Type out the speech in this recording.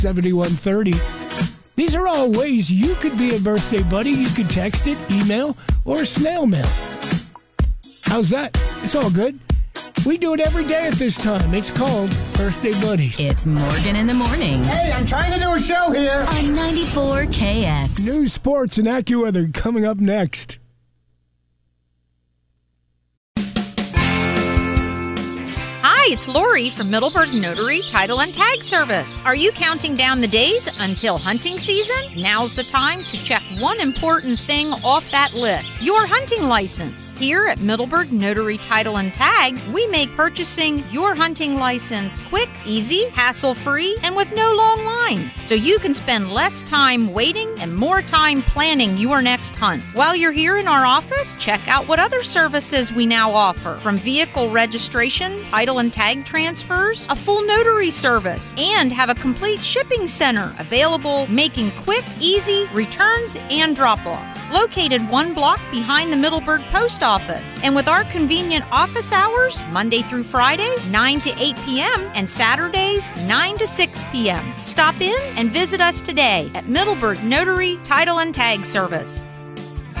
7130. These are all ways you could be a birthday buddy. You could text it, email, or snail mail. How's that? It's all good. We do it every day at this time. It's called Birthday Buddies. It's Morgan in the Morning. Hey, I'm trying to do a show here. On 94 KX. News, sports, and AccuWeather coming up next. Hi, it's Lori from Middleburg Notary Title and Tag Service. Are you counting down the days until hunting season? Now's the time to check one important thing off that list: your hunting license. Here at Middleburg Notary Title and Tag, we make purchasing your hunting license quick, easy, hassle-free, and with no long lines, so you can spend less time waiting and more time planning your next hunt. While you're here in our office, check out what other services we now offer, from vehicle registration, title and tag transfers, a full notary service, and have a complete shipping center available, making quick, easy returns and drop-offs. Located 1 block behind the Middleburg Post Office, and with our convenient office hours, Monday through Friday, 9 to 8 p.m., and Saturdays, 9 to 6 p.m. Stop in and visit us today at Middleburg Notary Title and Tag Service.